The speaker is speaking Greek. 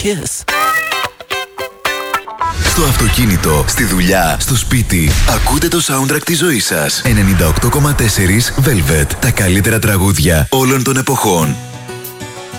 Cheers. Στο αυτοκίνητο, στη δουλειά, στο σπίτι. Ακούτε το soundtrack της ζωής σας. 98,4 Velvet. Τα καλύτερα τραγούδια όλων των εποχών.